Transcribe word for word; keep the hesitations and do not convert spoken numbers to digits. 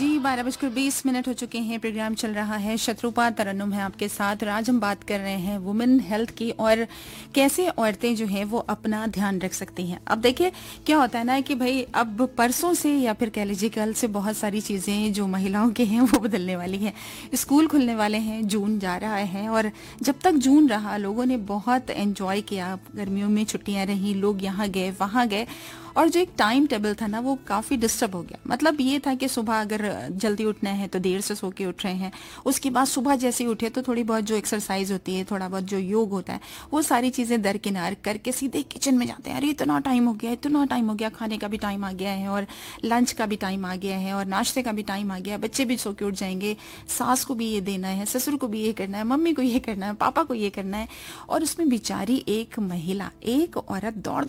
जी बारह बजकर बीस मिनट हो चुके हैं। प्रोग्राम चल रहा है शत्रुपा तरन्नुम है आपके साथ। आज हम बात कर रहे हैं वुमेन हेल्थ की और कैसे औरतें जो हैं वो अपना ध्यान रख सकती हैं। अब देखिए क्या होता है ना कि भाई अब परसों से या फिर कह लीजिए कल से बहुत सारी चीज़ें जो महिलाओं के हैं वो बदलने वाली हैं। स्कूल खुलने वाले हैं, जून जा रहा है और जब तक जून रहा लोगों ने बहुत एंजॉय किया। गर्मियों में छुट्टियां रही, लोग यहाँ गए वहाँ गए और जो एक टाइम टेबल था ना वो काफ़ी डिस्टर्ब हो गया। मतलब ये था कि सुबह अगर जल्दी उठना है तो देर से सो के उठ रहे हैं, उसके बाद सुबह जैसे ही उठे तो थोड़ी बहुत जो एक्सरसाइज होती है, थोड़ा बहुत जो योग होता है, वो सारी चीज़ें दरकिनार करके सीधे किचन में जाते हैं। अरे इतना टाइम हो गया, इतना टाइम हो गया, खाने का भी टाइम आ गया है और लंच का भी टाइम आ गया है और नाश्ते का भी टाइम आ गया है, बच्चे भी सो के उठ जाएंगे, सास को भी ये देना है, ससुर को भी ये करना है, मम्मी को ये करना है, पापा को ये करना है। और उसमें बेचारी एक महिला, एक औरत दौड़